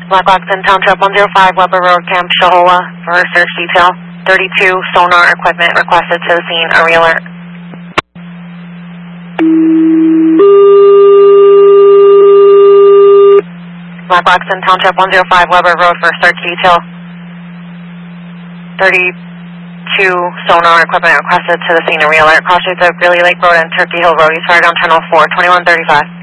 Black Rockton Township 105 Weber Road, Camp Shahola for search detail. 32 sonar equipment requested to the scene. A re-alert. Black Rockton Township 105 Weber Road for search detail. 32 sonar equipment requested to the scene. A re-alert. Cross streets of Greeley Lake Road and Turkey Hill Road. East Oregon Channel 4, 2135.